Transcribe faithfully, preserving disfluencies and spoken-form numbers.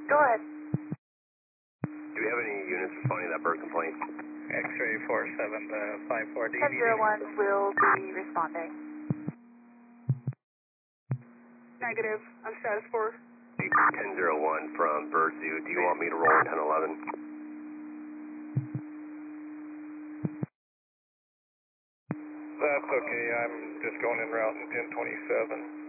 Go ahead. Do we have any units responding to that bird complaint? X-ray four seven to five four D V D. ten zero one will be responding. Negative. I'm status four. ten zero one from Bird Zoo. Do you want me to roll in ten eleven? That's okay. I'm just going en route in ten twenty-seven.